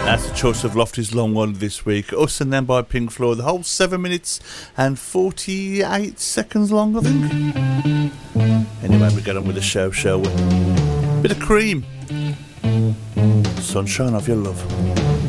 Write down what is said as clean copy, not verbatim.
That's the choice of Lofty's Long One this week. Us and Them by Pink Floyd. The whole 7 minutes and 48 seconds long, I think. Anyway, we get on with the show, shall we? Bit of Cream. Sunshine of Your Love.